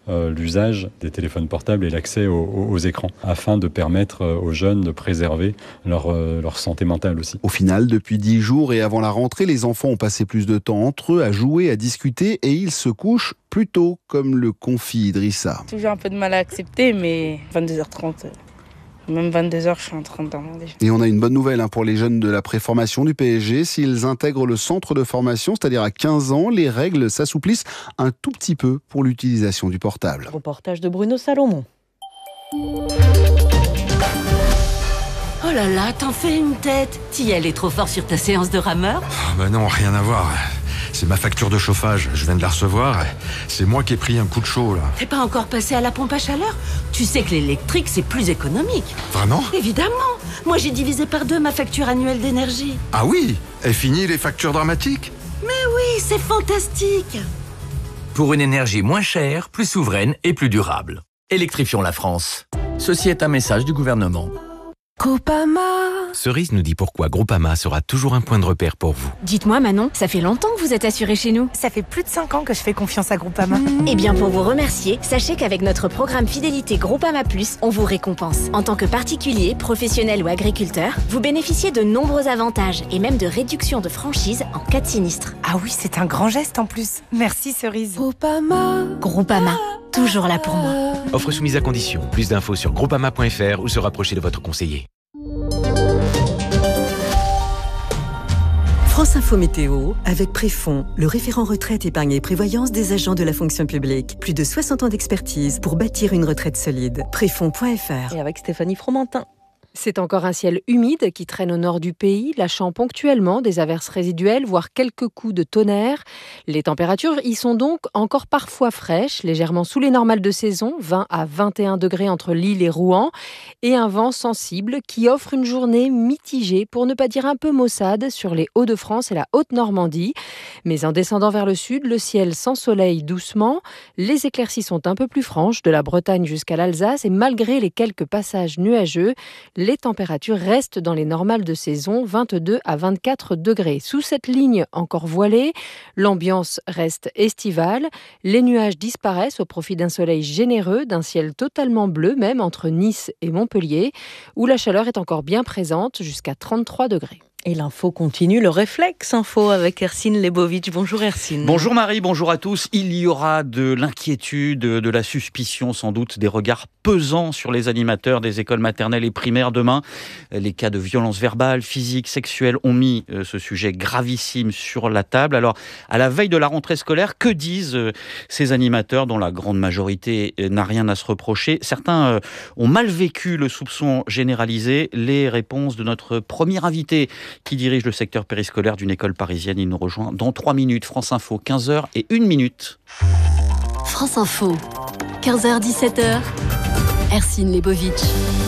S26: euh, l'usage des téléphones portables et l'accès aux, aux écrans, afin de permettre aux jeunes de préserver leur, euh, leur santé mentale aussi.
S23: Au final, depuis dix jours et avant la rentrée, les enfants ont passé plus de temps entre eux à jouer, à discuter et ils se couchent plus tôt, comme le confie Idrissa.
S24: Toujours un peu de mal à accepter, mais vingt-deux heures trente... Même vingt-deux heures, je suis en train de dormir déjà.
S23: Et on a une bonne nouvelle hein, pour les jeunes de la préformation du P S G. S'ils intègrent le centre de formation, c'est-à-dire à quinze ans, les règles s'assouplissent un tout petit peu pour l'utilisation du portable.
S1: Reportage de Bruno Salomon.
S2: Oh là là, t'en fais une tête. T'y allais trop fort sur ta séance de rameur ?
S3: Oh bah non, rien à voir. C'est ma facture de chauffage, je viens de la recevoir. C'est moi qui ai pris un coup de chaud, là.
S2: T'es pas encore passé à la pompe à chaleur ? Tu sais que l'électrique, c'est plus économique.
S3: Vraiment ?
S2: Évidemment. Moi, j'ai divisé par deux ma facture annuelle d'énergie.
S3: Ah oui ? Et fini les factures dramatiques ?
S2: Mais oui, c'est fantastique.
S4: Pour une énergie moins chère, plus souveraine et plus durable. Électrifions la France. Ceci est un message du gouvernement.
S5: Groupama.
S7: Cerise nous dit pourquoi Groupama sera toujours un point de repère pour vous.
S5: Dites-moi Manon, ça fait longtemps que vous êtes assurée chez nous.
S10: Ça fait plus de cinq ans que je fais confiance à Groupama.
S5: Mmh. Eh bien pour vous remercier, sachez qu'avec notre programme fidélité Groupama Plus, on vous récompense. En tant que particulier, professionnel ou agriculteur, vous bénéficiez de nombreux avantages et même de réductions de franchise en cas de sinistre.
S10: Ah oui, c'est un grand geste en plus. Merci Cerise.
S5: Groupama. Groupama, toujours là pour moi.
S7: Offre soumise à condition. Plus d'infos sur groupama point f r ou se rapprocher de votre conseiller.
S27: France Info Météo, avec Préfond, le référent retraite, épargne et prévoyance des agents de la fonction publique. Plus de soixante ans d'expertise pour bâtir une retraite solide. Préfond point f r.
S1: Et avec Stéphanie Fromentin. C'est encore un ciel humide qui traîne au nord du pays, lâchant ponctuellement des averses résiduelles, voire quelques coups de tonnerre. Les températures y sont donc encore parfois fraîches, légèrement sous les normales de saison, vingt à vingt et un degrés entre Lille et Rouen, et un vent sensible qui offre une journée mitigée, pour ne pas dire un peu maussade, sur les Hauts-de-France et la Haute-Normandie. Mais en descendant vers le sud, le ciel s'ensoleille doucement, les éclaircies sont un peu plus franches, de la Bretagne jusqu'à l'Alsace, et malgré les quelques passages nuageux, les températures restent dans les normales de saison, vingt-deux à vingt-quatre degrés. Sous cette ligne encore voilée, l'ambiance reste estivale. Les nuages disparaissent au profit d'un soleil généreux, d'un ciel totalement bleu, même entre Nice et Montpellier, où la chaleur est encore bien présente, jusqu'à trente-trois degrés. Et l'info continue, le réflexe info avec Hercine Lebovitch. Bonjour Hercine.
S28: Bonjour Marie, bonjour à tous. Il y aura de l'inquiétude, de la suspicion, sans doute des regards pesants sur les animateurs des écoles maternelles et primaires demain. Les cas de violences verbales, physiques, sexuelles ont mis ce sujet gravissime sur la table. Alors, à la veille de la rentrée scolaire, que disent ces animateurs dont la grande majorité n'a rien à se reprocher ? Certains ont mal vécu le soupçon généralisé. Les réponses de notre premier invité qui dirige le secteur périscolaire d'une école parisienne. Il nous rejoint dans trois minutes. France Info, quinze heures et une minute.
S5: France Info, quinze heures dix-sept heures. Hercine Lebovitch.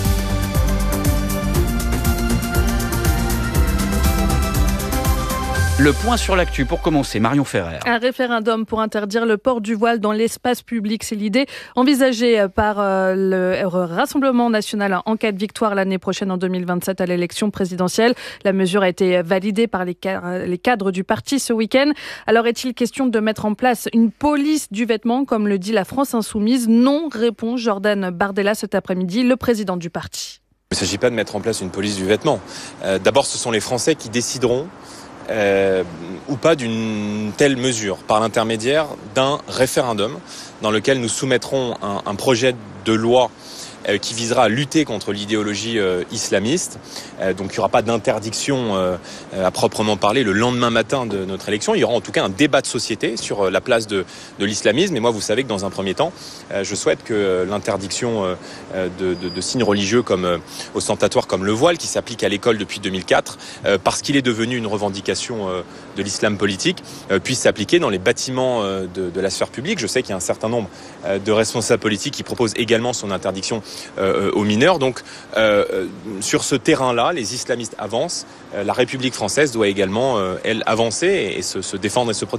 S28: Le point sur l'actu, pour commencer, Marion Ferrer.
S29: Un référendum pour interdire le port du voile dans l'espace public, c'est l'idée envisagée par le Rassemblement national en cas de victoire l'année prochaine en deux mille vingt-sept à l'élection présidentielle. La mesure a été validée par les cadres du parti ce week-end. Alors est-il question de mettre en place une police du vêtement, comme le dit la France Insoumise ? Non, répond Jordan Bardella cet après-midi, le président du parti.
S30: Il ne s'agit pas de mettre en place une police du vêtement. Euh, d'abord, ce sont les Français qui décideront Euh, ou pas d'une telle mesure par l'intermédiaire d'un référendum dans lequel nous soumettrons un, un projet de loi euh, qui visera à lutter contre l'idéologie euh, islamiste. Euh, donc il n'y aura pas d'interdiction euh, à proprement parler le lendemain matin de notre élection. Il y aura en tout cas un débat de société sur euh, la place de, de l'islamisme. Et moi, vous savez que dans un premier temps, euh, je souhaite que euh, l'interdiction euh, de, de, de signes religieux comme euh, ostentatoires comme le voile, qui s'applique à l'école depuis deux mille quatre, euh, parce qu'il est devenu une revendication euh, de l'islam politique, euh, puisse s'appliquer dans les bâtiments euh, de, de la sphère publique. Je sais qu'il y a un certain nombre euh, de responsables politiques qui proposent également son interdiction euh, aux mineurs. Donc, euh, sur ce terrain-là, les islamistes avancent. Euh, la République française doit également, euh, elle, avancer et, et se, se défendre et se protéger.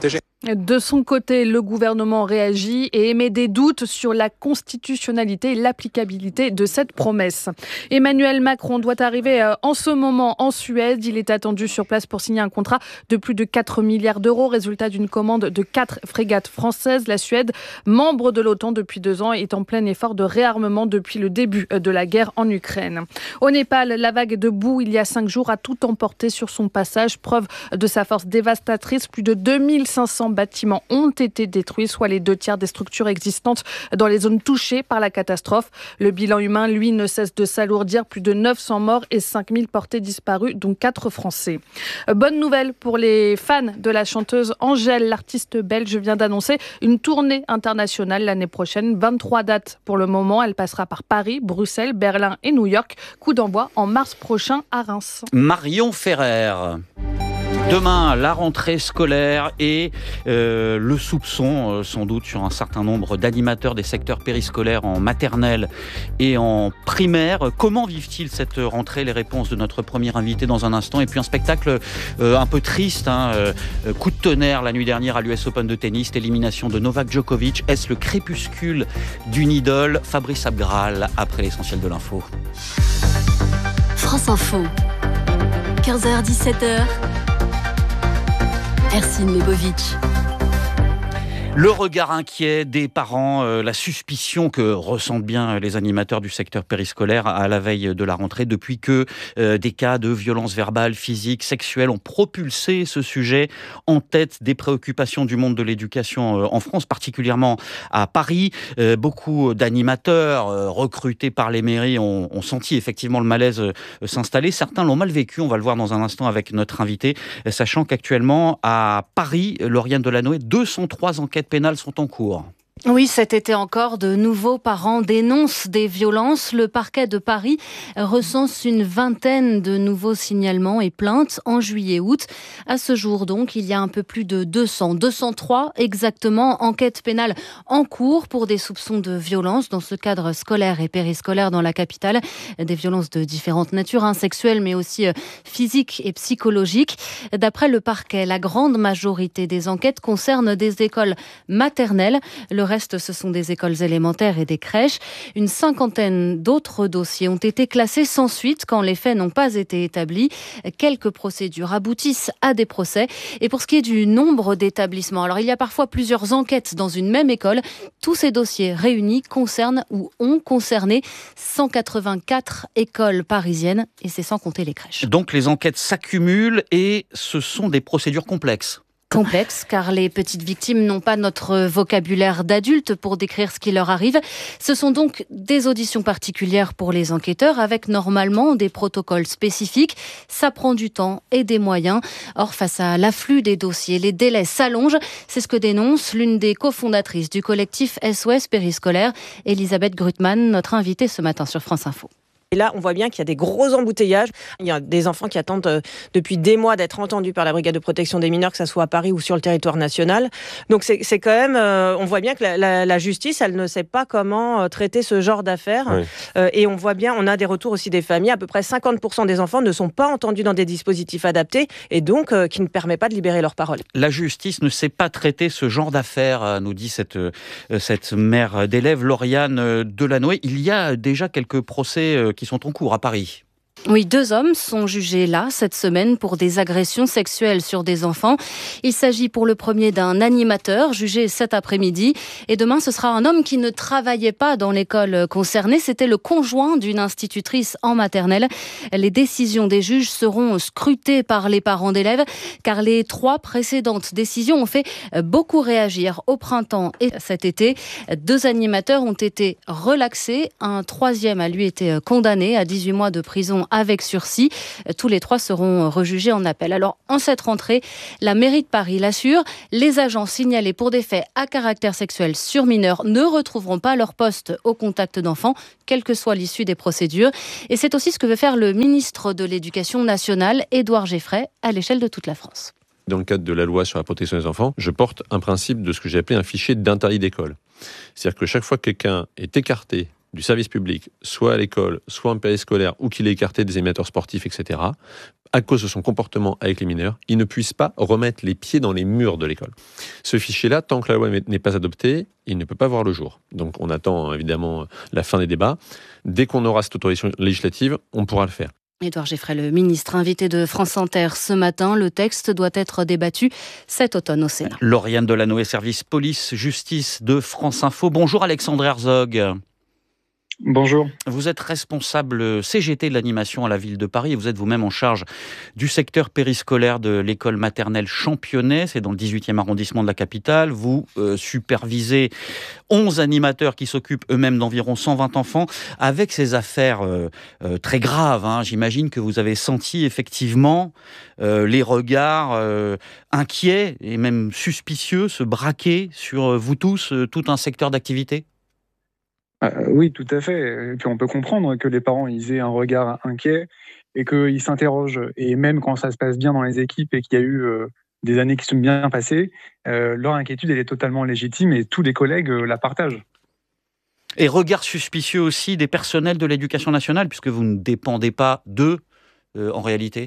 S29: De son côté, le gouvernement réagit et émet des doutes sur la constitutionnalité et l'applicabilité de cette promesse. Emmanuel Macron doit arriver en ce moment en Suède. Il est attendu sur place pour signer un contrat de plus de quatre milliards d'euros, résultat d'une commande de quatre frégates françaises. La Suède, membre de l'OTAN depuis deux ans, est en plein effort de réarmement depuis le début de la guerre en Ukraine. Au Népal, la vague de boue il y a cinq jours a tout emporté sur son passage, preuve de sa force dévastatrice. Plus de deux mille cinq cents bâtiments ont été détruits, soit les deux tiers des structures existantes dans les zones touchées par la catastrophe. Le bilan humain, lui, ne cesse de s'alourdir. Plus de neuf cents morts et cinq mille portés disparus, dont quatre Français. Bonne nouvelle pour les fans de la chanteuse Angèle. L'artiste belge vient d'annoncer une tournée internationale l'année prochaine. vingt-trois dates pour le moment. Elle passera par Paris, Bruxelles, Berlin et New York. Coup d'envoi en mars prochain à Reims.
S28: Marion Ferrer. Demain, la rentrée scolaire et euh, le soupçon, euh, sans doute, sur un certain nombre d'animateurs des secteurs périscolaires en maternelle et en primaire. Comment vivent-ils cette rentrée? Les réponses de notre premier invité dans un instant. Et puis un spectacle euh, un peu triste, hein, euh, coup de tonnerre la nuit dernière à l'U S Open de tennis, l'élimination de Novak Djokovic. Est-ce le crépuscule d'une idole? Fabrice Abgral, après l'essentiel de l'info.
S9: France Info, quinze heures dix-sept heures. Ercine Lebovitch.
S28: Le regard inquiet des parents, euh, la suspicion que ressentent bien les animateurs du secteur périscolaire à la veille de la rentrée, depuis que euh, des cas de violences verbales, physiques, sexuelles ont propulsé ce sujet en tête des préoccupations du monde de l'éducation euh, en France, particulièrement à Paris. Euh, beaucoup d'animateurs euh, recrutés par les mairies ont, ont senti effectivement le malaise euh, s'installer. Certains l'ont mal vécu, on va le voir dans un instant avec notre invité, euh, sachant qu'actuellement à Paris, Lauriane Delanoë, deux cent trois enquêtes pénales sont en cours.
S1: Oui, cet été encore, de nouveaux parents dénoncent des violences. Le parquet de Paris recense une vingtaine de nouveaux signalements et plaintes en juillet-août. À ce jour, donc, il y a un peu plus de deux cents, deux cent trois exactement, enquêtes pénales en cours pour des soupçons de violences dans ce cadre scolaire et périscolaire dans la capitale. Des violences de différentes natures, hein, sexuelles, mais aussi physiques et psychologiques. D'après le parquet, la grande majorité des enquêtes concernent des écoles maternelles. Le reste, ce sont des écoles élémentaires et des crèches. Une cinquantaine d'autres dossiers ont été classés sans suite quand les faits n'ont pas été établis. Quelques procédures aboutissent à des procès. Et pour ce qui est du nombre d'établissements, alors il y a parfois plusieurs enquêtes dans une même école. Tous ces dossiers réunis concernent ou ont concerné cent quatre-vingt-quatre écoles parisiennes, et c'est sans compter les crèches.
S28: Donc les enquêtes s'accumulent et ce sont des procédures complexes.
S1: Complexe, car les petites victimes n'ont pas notre vocabulaire d'adulte pour décrire ce qui leur arrive. Ce sont donc des auditions particulières pour les enquêteurs, avec normalement des protocoles spécifiques. Ça prend du temps et des moyens. Or, face à l'afflux des dossiers, les délais s'allongent. C'est ce que dénonce l'une des cofondatrices du collectif S O S Périscolaire, Elisabeth Grutmann, notre invitée ce matin sur France Info.
S11: Et là, on voit bien qu'il y a des gros embouteillages. Il y a des enfants qui attendent euh, depuis des mois d'être entendus par la brigade de protection des mineurs, que ça soit à Paris ou sur le territoire national. Donc c'est, c'est quand même, euh, on voit bien que la, la, la justice, elle ne sait pas comment euh, traiter ce genre d'affaires. Oui. Euh, et on voit bien, on a des retours aussi des familles. À peu près cinquante pour cent des enfants ne sont pas entendus dans des dispositifs adaptés et donc euh, qui ne permet pas de libérer leur parole.
S28: La justice ne sait pas traiter ce genre d'affaires, nous dit cette, euh, cette mère d'élève, Lauriane Delanoë. Il y a déjà quelques procès euh, qui sont en cours à Paris.
S1: Oui, deux hommes sont jugés là cette semaine pour des agressions sexuelles sur des enfants. Il s'agit pour le premier d'un animateur jugé cet après-midi. Et demain, ce sera un homme qui ne travaillait pas dans l'école concernée. C'était le conjoint d'une institutrice en maternelle. Les décisions des juges seront scrutées par les parents d'élèves, car les trois précédentes décisions ont fait beaucoup réagir au printemps et cet été. Deux animateurs ont été relaxés. Un troisième a lui été condamné à dix-huit mois de prison avec sursis. Tous les trois seront rejugés en appel. Alors, en cette rentrée, la mairie de Paris l'assure, les agents signalés pour des faits à caractère sexuel sur mineurs ne retrouveront pas leur poste au contact d'enfants, quelle que soit l'issue des procédures. Et c'est aussi ce que veut faire le ministre de l'Éducation nationale, Édouard Geffray, à l'échelle de toute la France.
S12: Dans le cadre de la loi sur la protection des enfants, je porte un principe de ce que j'ai appelé un fichier d'interdit d'école. C'est-à-dire que chaque fois que quelqu'un est écarté du service public, soit à l'école, soit en périscolaire, ou qu'il est écarté des animateurs sportifs, et cetera, à cause de son comportement avec les mineurs, il ne puisse pas remettre les pieds dans les murs de l'école. Ce fichier-là, tant que la loi n'est pas adoptée, il ne peut pas voir le jour. Donc on attend évidemment la fin des débats. Dès qu'on aura cette autorisation législative, on pourra le faire.
S6: Édouard Geffray, le ministre invité de France Inter ce matin. Le texte doit être débattu cet automne au Sénat.
S28: Lauriane Delanoë, service police-justice de France Info. Bonjour Alexandre Herzog.
S8: Bonjour.
S28: Vous êtes responsable C G T de l'animation à la ville de Paris et vous êtes vous-même en charge du secteur périscolaire de l'école maternelle Championnet, c'est dans le dix-huitième arrondissement de la capitale. Vous euh, supervisez onze animateurs qui s'occupent eux-mêmes d'environ cent vingt enfants. Avec ces affaires euh, euh, très graves, hein, j'imagine que vous avez senti effectivement euh, les regards euh, inquiets et même suspicieux se braquer sur euh, vous tous, euh, tout un secteur d'activité.
S8: Euh, oui, tout à fait. Et puis on peut comprendre que les parents ils aient un regard inquiet et qu'ils s'interrogent. Et même quand ça se passe bien dans les équipes et qu'il y a eu euh, des années qui sont bien passées, euh, leur inquiétude elle est totalement légitime et tous les collègues euh, la partagent.
S28: Et regard suspicieux aussi des personnels de l'éducation nationale, puisque vous ne dépendez pas d'eux euh, en réalité.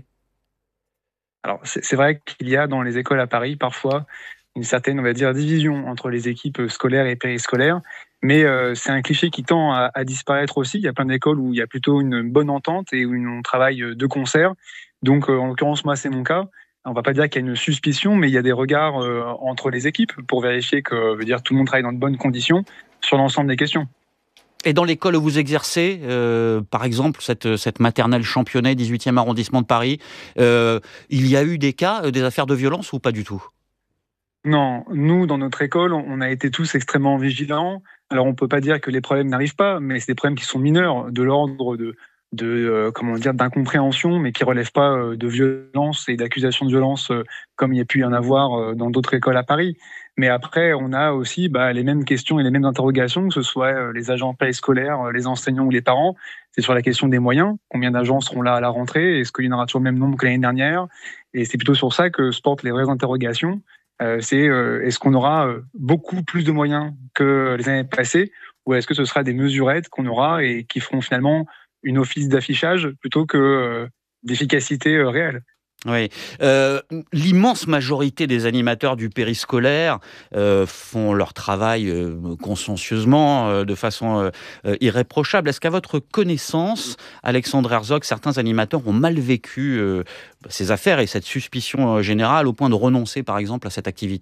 S8: Alors c'est, c'est vrai qu'il y a dans les écoles à Paris parfois une certaine, on va dire, division entre les équipes scolaires et périscolaires. Mais euh, c'est un cliché qui tend à, à disparaître aussi. Il y a plein d'écoles où il y a plutôt une bonne entente et où on travaille de concert. Donc, euh, en l'occurrence, moi, c'est mon cas. On ne va pas dire qu'il y a une suspicion, mais il y a des regards euh, entre les équipes pour vérifier que veut dire, tout le monde travaille dans de bonnes conditions sur l'ensemble des questions.
S28: Et dans l'école où vous exercez, euh, par exemple, cette, cette maternelle Championnet, dix-huitième arrondissement de Paris, euh, il y a eu des cas, euh, des affaires de violence ou pas du tout ?
S8: Non, nous, dans notre école, on a été tous extrêmement vigilants. Alors, on ne peut pas dire que les problèmes n'arrivent pas, mais c'est des problèmes qui sont mineurs, de l'ordre de, de euh, comment dire, d'incompréhension, mais qui ne relèvent pas euh, de violence et d'accusations de violence, euh, comme il y a pu y en avoir euh, dans d'autres écoles à Paris. Mais après, on a aussi bah, les mêmes questions et les mêmes interrogations, que ce soit euh, les agents périscolaires, euh, les enseignants ou les parents. C'est sur la question des moyens. Combien d'agents seront là à la rentrée ? Est-ce qu'il y en aura toujours le même nombre que l'année dernière ? Et c'est plutôt sur ça que se portent les vraies interrogations. Euh, c'est euh, est-ce qu'on aura euh, beaucoup plus de moyens que les années passées ou est-ce que ce sera des mesurettes qu'on aura et qui feront finalement une office d'affichage plutôt que euh, d'efficacité euh, réelle.
S28: Oui, euh, l'immense majorité des animateurs du périscolaire euh, font leur travail euh, consciencieusement, euh, de façon euh, irréprochable. Est-ce qu'à votre connaissance, Alexandre Herzog, certains animateurs ont mal vécu euh, ces affaires et cette suspicion euh, générale au point de renoncer, par exemple, à cette activité ?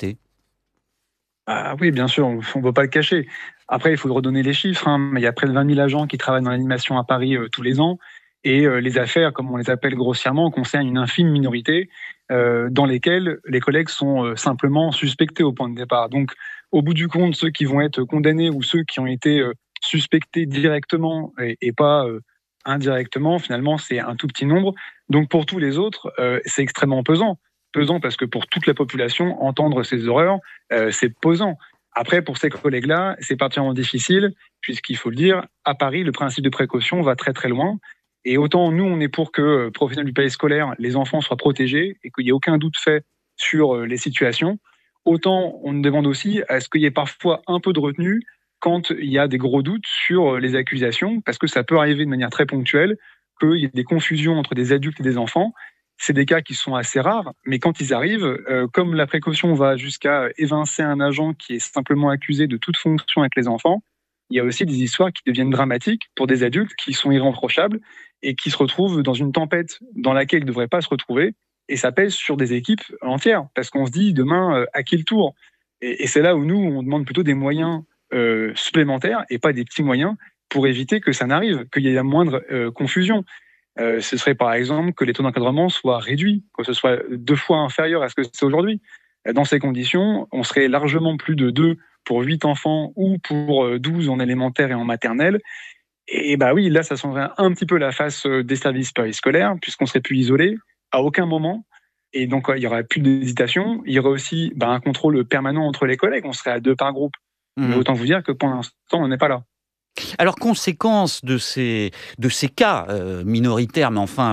S8: Ah oui, bien sûr, on ne peut pas le cacher. Après, il faut redonner les chiffres. Hein, mais il y a près de vingt mille agents qui travaillent dans l'animation à Paris euh, tous les ans. Et euh, les affaires, comme on les appelle grossièrement, concernent une infime minorité euh, dans lesquelles les collègues sont euh, simplement suspectés au point de départ. Donc, au bout du compte, ceux qui vont être condamnés ou ceux qui ont été euh, suspectés directement et, et pas euh, indirectement, finalement, c'est un tout petit nombre. Donc, pour tous les autres, euh, c'est extrêmement pesant. Pesant parce que pour toute la population, entendre ces horreurs, euh, c'est pesant. Après, pour ces collègues-là, c'est particulièrement difficile, puisqu'il faut le dire, à Paris, le principe de précaution va très très loin. Et autant nous, on est pour que, professionnels du périscolaire, les enfants soient protégés et qu'il n'y ait aucun doute fait sur les situations, autant on demande aussi à ce qu'il y ait parfois un peu de retenue quand il y a des gros doutes sur les accusations, parce que ça peut arriver de manière très ponctuelle, qu'il y ait des confusions entre des adultes et des enfants. C'est des cas qui sont assez rares, mais quand ils arrivent, euh, comme la précaution va jusqu'à évincer un agent qui est simplement accusé de toute fonction avec les enfants, il y a aussi des histoires qui deviennent dramatiques pour des adultes qui sont irréprochables et qui se retrouvent dans une tempête dans laquelle ils ne devraient pas se retrouver. Et ça pèse sur des équipes entières, parce qu'on se dit demain, euh, à qui le tour ? et, et c'est là où nous, on demande plutôt des moyens euh, supplémentaires et pas des petits moyens pour éviter que ça n'arrive, qu'il y ait la moindre euh, confusion. Euh, ce serait par exemple que les taux d'encadrement soient réduits, que ce soit deux fois inférieur à ce que c'est aujourd'hui. Dans ces conditions, on serait largement plus de deux pour huit enfants ou pour douze en élémentaire et en maternelle. Et bah oui, là, ça changerait un petit peu la face des services périscolaires, puisqu'on serait plus isolé à aucun moment. Et donc, il y aurait plus d'hésitation. Il y aurait aussi bah, un contrôle permanent entre les collègues. On serait à deux par groupe. Mmh. Mais autant vous dire que pour l'instant, on n'est pas là.
S28: Alors, conséquence de ces, de ces cas euh, minoritaires, mais enfin